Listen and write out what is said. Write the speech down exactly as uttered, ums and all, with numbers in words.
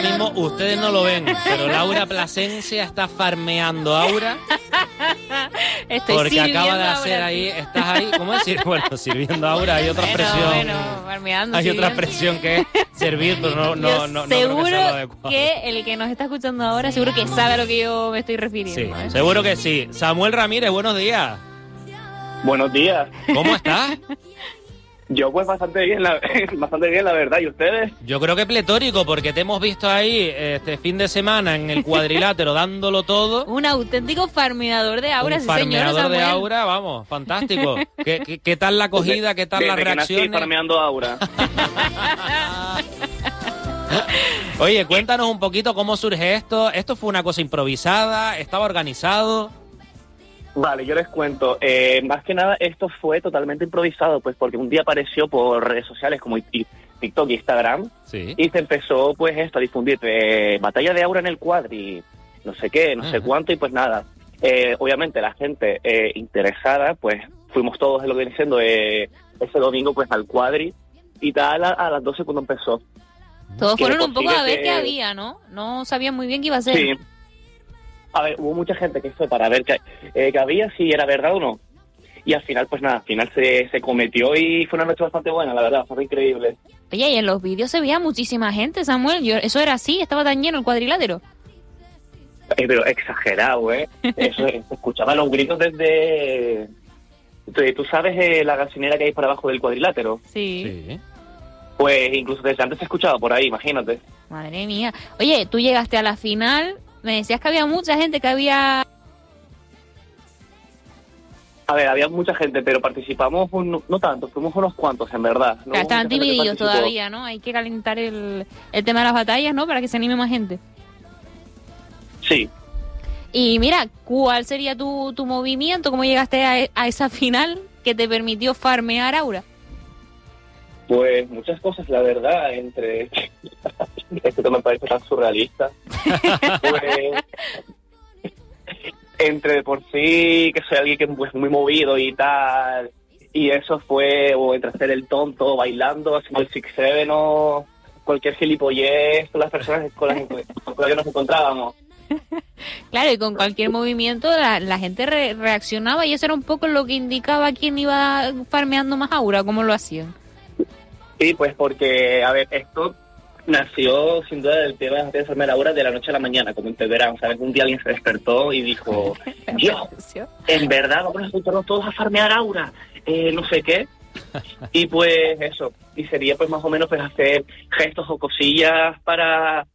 mismo ustedes no lo ven, pero Laura Plasencia está farmeando a Aura. Estoy porque acaba de Aura, hacer sí. ahí, estás ahí, ¿cómo decir? Bueno, sirviendo a Aura hay otra Bueno, expresión. bueno, farmeando, hay sirviendo. otra expresión que es servir, pero no, no, Yo no, no seguro creo que sea lo adecuado. que el que nos está escuchando ahora seguro que sabe a lo que yo me estoy refiriendo. Sí, ¿eh? seguro que sí. Samuel Ramírez, buenos días. Buenos días. ¿Cómo estás? Yo pues bastante bien, la, bastante bien, la verdad. ¿Y ustedes? Yo creo que pletórico, porque te hemos visto ahí este fin de semana en el cuadrilátero dándolo todo. Un auténtico farmeador de Aura, Un sí, señor farmeador Samuel. de Aura, vamos, fantástico. ¿Qué, qué, qué tal la acogida? ¿Qué tal Desde las que nací reacciones? farmeando Aura. Oye, cuéntanos un poquito cómo surge esto. ¿Esto fue una cosa improvisada? ¿Estaba organizado? Vale, yo les cuento. Eh, más que nada, esto fue totalmente improvisado, pues porque un día apareció por redes sociales como Tik- TikTok e Instagram, Sí. y se empezó pues esto a difundir, eh, batalla de Aura en el cuadri, no sé qué, no sé Ajá. cuánto, y pues nada. Eh, obviamente la gente eh, interesada, pues fuimos todos, lo que viene siendo, eh, ese domingo pues al cuadri, y tal, a, a las doce cuando empezó. Todos que fueron un poco a ver consíguete- qué había, ¿no? No sabían muy bien qué iba a ser. Sí. A ver, hubo mucha gente que fue para ver qué, eh, qué había, si era verdad o no. Y al final, pues nada, al final se, se cometió y fue una noche bastante buena, la verdad, fue increíble. Oye, y en los vídeos se veía muchísima gente, Samuel. Yo, eso era así, estaba tan lleno el cuadrilátero. Eh, pero exagerado, ¿eh? Eso, se escuchaban los gritos desde... Tú, tú sabes eh, la gasolinera que hay por abajo del cuadrilátero. Sí. Sí. Pues incluso desde antes se escuchaba por ahí, imagínate. Madre mía. Oye, tú llegaste a la final, me decías que había mucha gente, que había... A ver, había mucha gente, pero participamos un- no tanto, fuimos unos cuantos, en verdad. No que hubo estaban mucha gente que divididos participó. todavía, ¿no? Hay que calentar el, el tema de las batallas, ¿no? Para que se anime más gente. Sí. Y mira, ¿cuál sería tu, tu movimiento? ¿Cómo llegaste a, a esa final que te permitió farmear Aura? Pues muchas cosas, la verdad, entre... Esto me parece tan surrealista. Pues... Entre de por sí, que soy alguien que es pues, muy movido y tal, y eso fue, o entre hacer el tonto, bailando, haciendo el six seven o cualquier gilipollez con las personas con las, con las que nos encontrábamos. Claro, y con cualquier movimiento la, la gente re- reaccionaba y eso era un poco lo que indicaba quién iba farmeando más Aura, cómo lo hacían. Sí, pues porque, a ver, esto nació sin duda del tema de enfermera Aura de la noche a la mañana, como entenderán, ¿sabes? Un día alguien se despertó y dijo, yo, en verdad vamos a juntarnos todos a farmear Aura, eh, no sé qué. Y pues eso, y sería pues más o menos pues hacer gestos o cosillas para